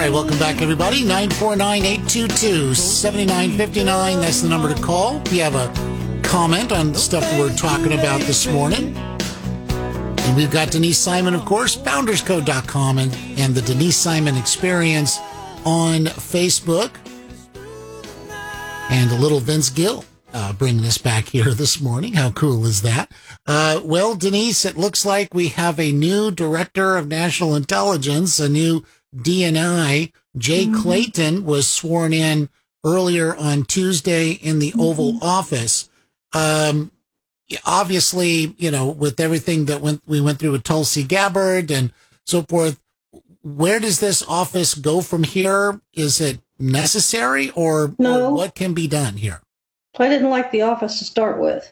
right, welcome back, everybody. 949-822-7959. That's the number to call if you have a comment on the stuff that we're talking about this morning. And we've got Denise Simon, of course, founderscode.com and the Denise Simon Experience on Facebook. And a little Vince Gill bringing us back here this morning. How cool is that? Well, Denise, it looks like we have a new Director of National Intelligence, a new DNI. Jay Clayton was sworn in earlier on Tuesday in the Oval Office. Obviously, you know, with everything that we went through with Tulsi Gabbard and so forth, where does this office go from here? Is it necessary or what can be done here? I didn't like the office to start with.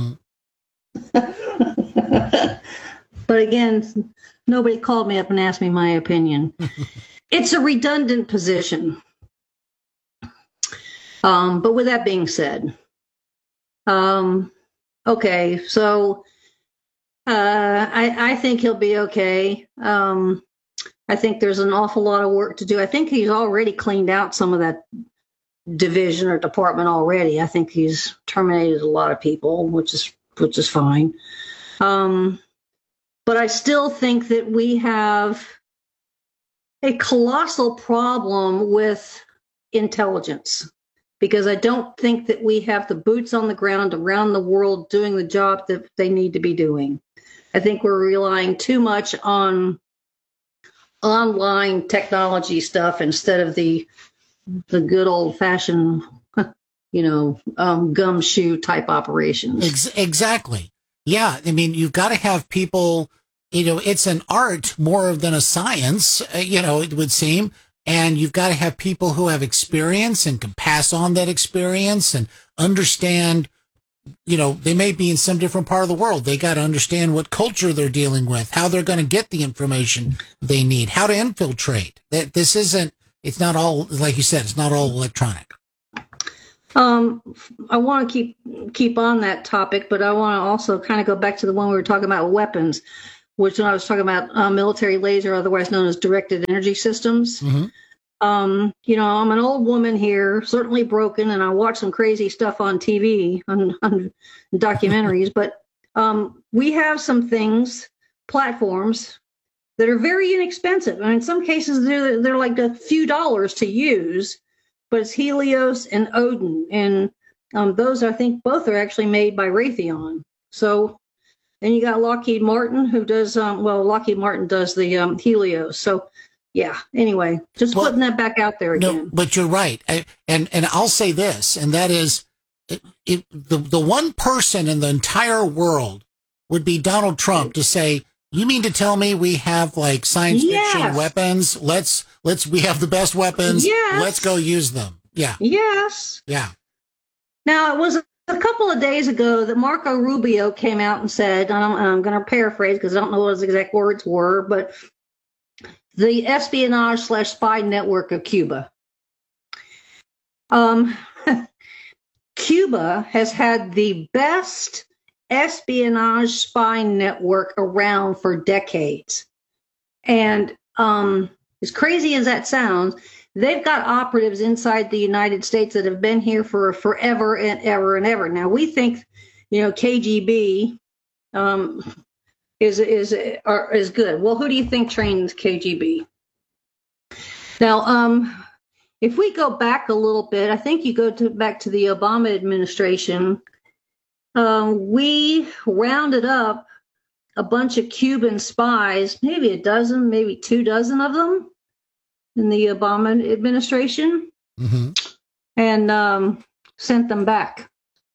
But again, nobody called me up and asked me my opinion. It's a redundant position. But with that being said, okay, so I think he'll be okay. I think there's an awful lot of work to do. I think he's already cleaned out some of that division or department already. I think he's terminated a lot of people, which is fine. But I still think that we have a colossal problem with intelligence, because I don't think that we have the boots on the ground around the world doing the job that they need to be doing. I think we're relying too much on online technology stuff instead of the good old fashioned, gumshoe type operations. Exactly. Yeah. I mean, you've got to have people, it's an art more than a science, it would seem. And you've got to have people who have experience and can pass on that experience and understand, they may be in some different part of the world. They got to understand what culture they're dealing with, how they're going to get the information they need, how to infiltrate. It's not all, like you said, it's not all electronic. I want to keep on that topic, but I want to also kind of go back to the one we were talking about, weapons, which when I was talking about military laser, otherwise known as directed energy systems. I'm an old woman here, certainly broken, and I watch some crazy stuff on TV, on documentaries, but we have some platforms that are very inexpensive. I mean, in some cases, they're like a few dollars to use, but it's Helios and Odin. And those, I think, both are actually made by Raytheon. So then you got Lockheed Martin, who does, Lockheed Martin does the Helios. So, yeah, anyway, just putting that back out there again. No, but you're right. And I'll say this, and that is, the one person in the entire world would be Donald Trump to say, you mean to tell me we have like science fiction weapons? We have the best weapons. Yes. Let's go use them. Yeah. Yes. Yeah. Now, it was a couple of days ago that Marco Rubio came out and said, and I'm going to paraphrase because I don't know what his exact words were, but the espionage/spy network of Cuba. Cuba has had the best espionage spy network around for decades. And as crazy as that sounds, they've got operatives inside the United States that have been here for forever and ever and ever. Now, we think, KGB is good. Well, who do you think trains KGB? Now, if we go back a little bit, I think you go back to the Obama administration. We rounded up a bunch of Cuban spies, maybe a dozen, maybe 24 of them in the Obama administration, and sent them back.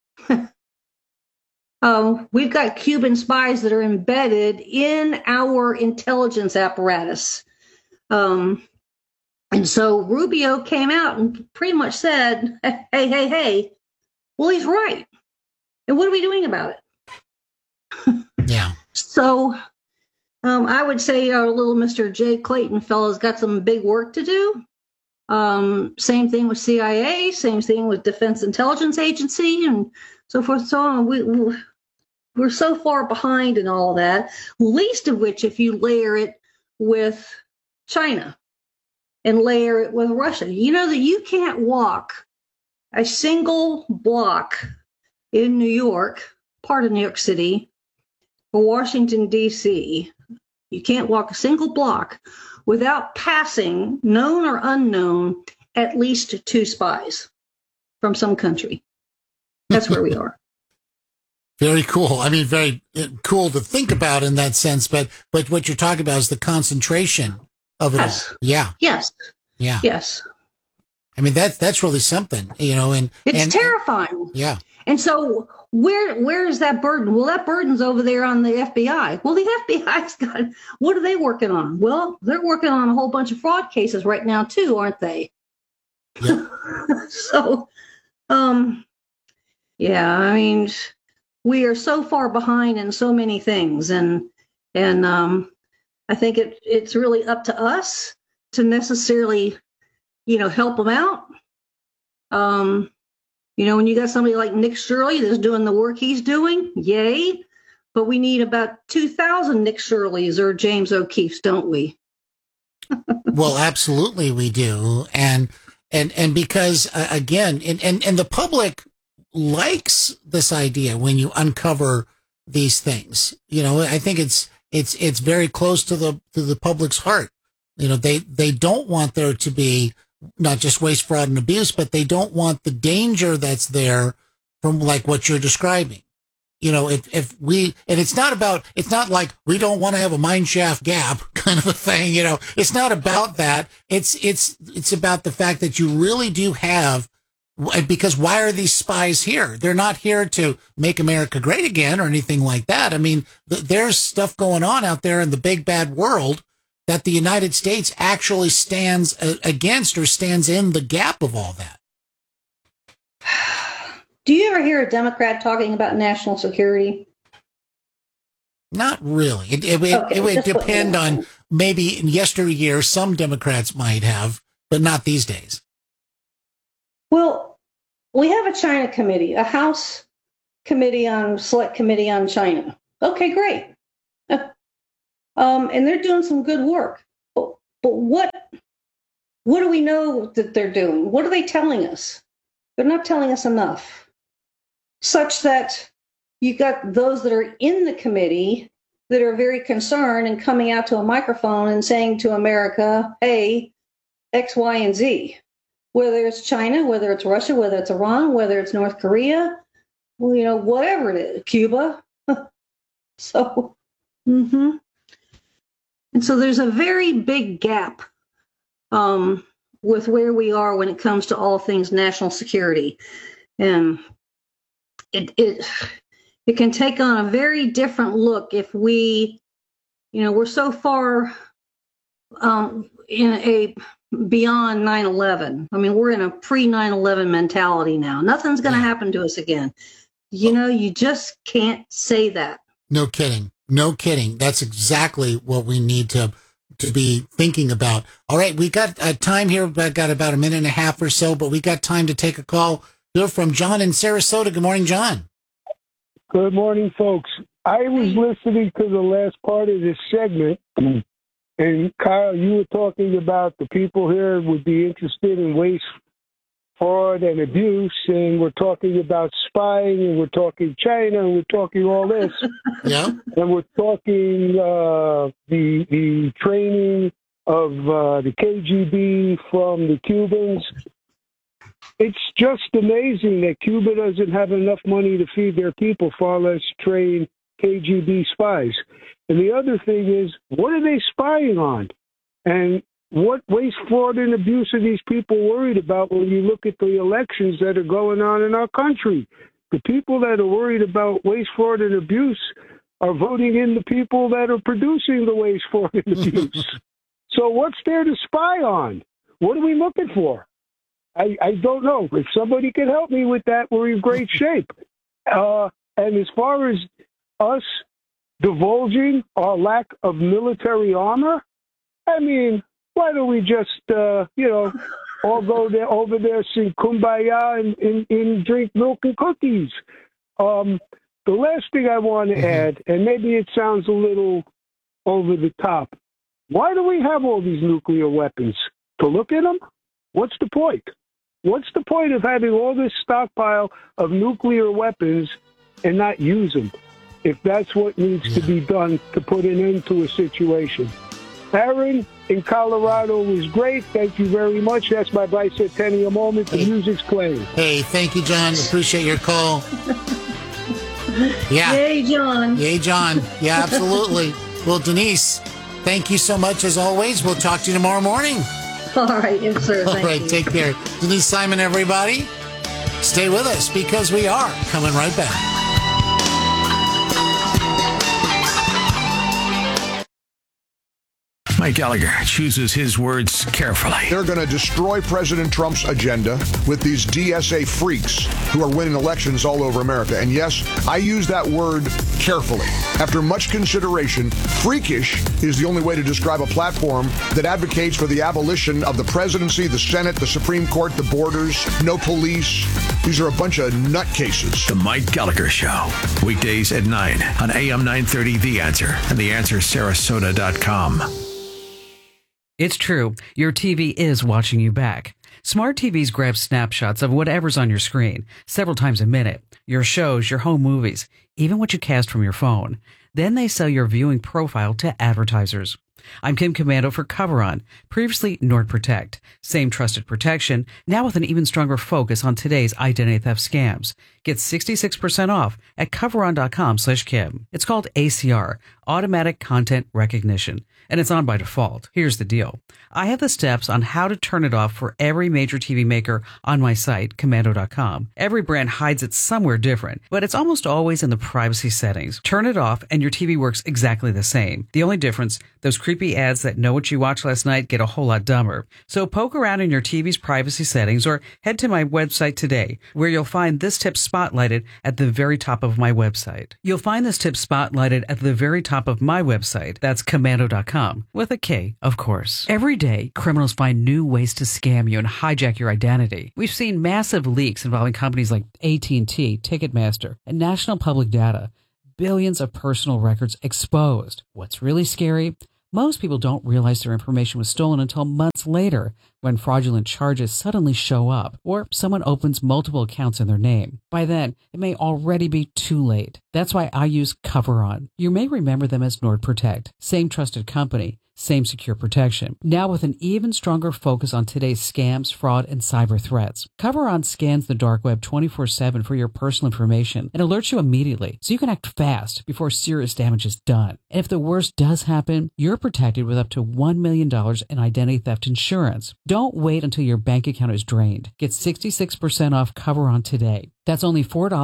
We've got Cuban spies that are embedded in our intelligence apparatus. And so Rubio came out and pretty much said, hey, well, he's right. And what are we doing about it? Yeah. So I would say our little Mr. Jay Clayton fellow's got some big work to do. Same thing with CIA, same thing with Defense Intelligence Agency, and so forth and so on. We're so far behind in all of that, least of which if you layer it with China. and layer it with Russia. You know that you can't walk a single block in New York, part of New York City, or Washington, D.C. You can't walk a single block without passing, known or unknown, at least 2 spies from some country. That's where we are. Very cool. I mean, very cool to think about in that sense. But what you're talking about is the concentration of it. Yes. Yeah. Yes. Yeah. Yes. I mean, that's really something, you know, and it's terrifying. Yeah. And so where is that burden? Well, that burden's over there on the FBI. Well, the FBI's got, what are they working on? Well, they're working on a whole bunch of fraud cases right now too, aren't they? Yep. So, yeah, I mean, we are so far behind in so many things, and I think it's really up to us to necessarily, you know, help them out. You know, when you got somebody like Nick Shirley that's doing the work he's doing, yay! But we need about 2,000 Nick Shirleys or James O'Keefes, don't we? Well, absolutely, we do, and because again, and the public likes this idea when you uncover these things. You know, I think it's very close to the public's heart. You know, they don't want there to be not just waste, fraud, and abuse, but they don't want the danger that's there from like what you're describing. You know, if we, and it's not like we don't want to have a mine shaft gap kind of a thing. You know, it's not about that. It's about the fact that you really do have, because why are these spies here? They're not here to make America great again or anything like that. I mean, there's stuff going on out there in the big bad world that the United States actually stands against or stands in the gap of all that. Do you ever hear a Democrat talking about national security? Not really. It would depend on, maybe in yesteryear, some Democrats might have, but not these days. Well, we have a China committee, a House select committee on China. Okay, great. And they're doing some good work. But what do we know that they're doing? What are they telling us? They're not telling us enough. Such that you got those that are in the committee that are very concerned and coming out to a microphone and saying to America, hey, X, Y, and Z. Whether it's China, whether it's Russia, whether it's Iran, whether it's North Korea, well, you know, whatever it is, Cuba. So, and so there's a very big gap with where we are when it comes to all things national security. And it can take on a very different look if we, you know, we're so far in a beyond 9/11. I mean, we're in a pre-9/11 mentality now. Nothing's going to happen to us again. You know, you just can't say that. No kidding. No kidding. That's exactly what we need to be thinking about. All right, we got time here. We've got about a minute and a half or so, but we got time to take a call here from John in Sarasota. Good morning, John. Good morning, folks. I was listening to the last part of this segment, and Kyle, you were talking about the people here would be interested in waste, fraud, and abuse, and we're talking about spying, and we're talking China, and we're talking all this. Yeah. And we're talking the training of the KGB from the Cubans. It's just amazing that Cuba doesn't have enough money to feed their people, far less train KGB spies. And the other thing is, what are they spying on? And what waste, fraud, and abuse are these people worried about when you look at the elections that are going on in our country? The people that are worried about waste, fraud, and abuse are voting in the people that are producing the waste, fraud, and abuse. So what's there to spy on? What are we looking for? I don't know. If somebody can help me with that, we're in great shape. And as far as us divulging our lack of military armor, I mean, why don't we just, all go there over there, sing Kumbaya and drink milk and cookies? The last thing I want to add, and maybe it sounds a little over the top, why do we have all these nuclear weapons? to look at them? What's the point? What's the point of having all this stockpile of nuclear weapons and not use them, if that's what needs to be done to put an end to a situation? Aaron in Colorado was great. Thank you very much. That's my bicentennial moment. The music's playing. Hey, thank you, John. Appreciate your call. Yeah. Yay, John. Yay, John. Yeah, absolutely. Well, Denise, thank you so much as always. We'll talk to you tomorrow morning. All right, yes, sir. All right, take care. Denise Simon, everybody. Stay with us because we are coming right back. Mike Gallagher chooses his words carefully. They're going to destroy President Trump's agenda with these DSA freaks who are winning elections all over America. And yes, I use that word carefully. After much consideration, freakish is the only way to describe a platform that advocates for the abolition of the presidency, the Senate, the Supreme Court, the borders, no police. These are a bunch of nutcases. The Mike Gallagher Show. Weekdays at 9 on AM 930 The Answer and TheAnswerSarasota.com. It's true. Your TV is watching you back. Smart TVs grab snapshots of whatever's on your screen several times a minute. Your shows, your home movies, even what you cast from your phone. Then they sell your viewing profile to advertisers. I'm Kim Komando for CoverOn, previously NordProtect. Same trusted protection, now with an even stronger focus on today's identity theft scams. Get 66% off at CoverOn.com/Kim. It's called ACR, Automatic Content Recognition, and it's on by default. Here's the deal. I have the steps on how to turn it off for every major TV maker on my site, Komando.com. Every brand hides it somewhere different, but it's almost always in the privacy settings. Turn it off and your TV works exactly the same. The only difference, those creepy ads that know what you watched last night get a whole lot dumber. So poke around in your TV's privacy settings or head to my website today, where you'll find this tip spotlighted at the very top of my website. You'll find this tip spotlighted at the very top of my website. That's Komando.com, with a K, of course. Every day, criminals find new ways to scam you and hijack your identity. We've seen massive leaks involving companies like AT&T, Ticketmaster, and National Public Data. Billions of personal records exposed. What's really scary? Most people don't realize their information was stolen until months later, when fraudulent charges suddenly show up, or someone opens multiple accounts in their name. By then, it may already be too late. That's why I use CoverOn. You may remember them as NordProtect. Same trusted company, same secure protection. Now with an even stronger focus on today's scams, fraud, and cyber threats. CoverOn scans the dark web 24/7 for your personal information and alerts you immediately, so you can act fast before serious damage is done. And if the worst does happen, you're protected with up to $1 million in identity theft insurance. Don't wait until your bank account is drained. Get 66% off CoverOn today. That's only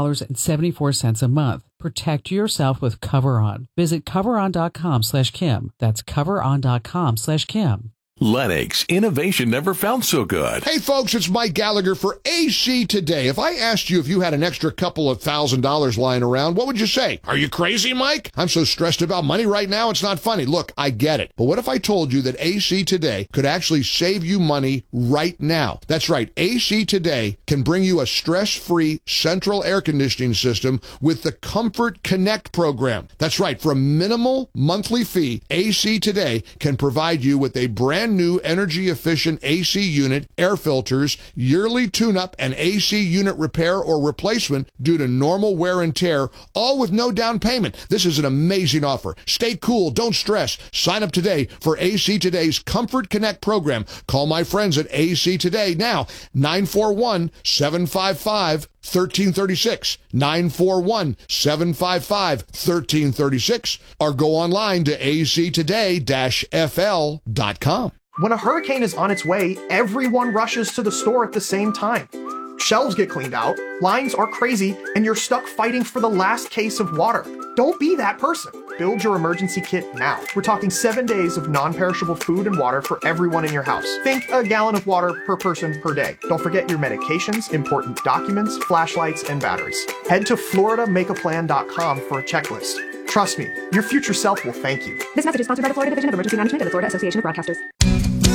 $4.74 a month. Protect yourself with CoverOn. Visit CoverOn.com/Kim. That's CoverOn.com/Kim. Lennox, innovation never felt so good. Hey folks, it's Mike Gallagher for AC Today. If I asked you if you had an extra couple of $1,000 lying around, what would you say? Are you crazy, Mike? I'm so stressed about money right now, it's not funny. Look, I get it. But what if I told you that AC Today could actually save you money right now? That's right. AC Today can bring you a stress-free central air conditioning system with the Comfort Connect program. That's right. For a minimal monthly fee, AC Today can provide you with a brand new energy-efficient AC unit, air filters, yearly tune-up, and AC unit repair or replacement due to normal wear and tear, all with no down payment. This is an amazing offer. Stay cool. Don't stress. Sign up today for AC Today's Comfort Connect program. Call my friends at AC Today now, 941-755-1336, 941-755-1336, or go online to actoday-fl.com. When a hurricane is on its way, everyone rushes to the store at the same time. Shelves get cleaned out, lines are crazy, and you're stuck fighting for the last case of water. Don't be that person. Build your emergency kit now. We're talking 7 days of non-perishable food and water for everyone in your house. Think a gallon of water per person per day. Don't forget your medications, important documents, flashlights, and batteries. Head to FloridaMakeAPlan.com for a checklist. Trust me, your future self will thank you. This message is sponsored by the Florida Division of Emergency Management and the Florida Association of Broadcasters.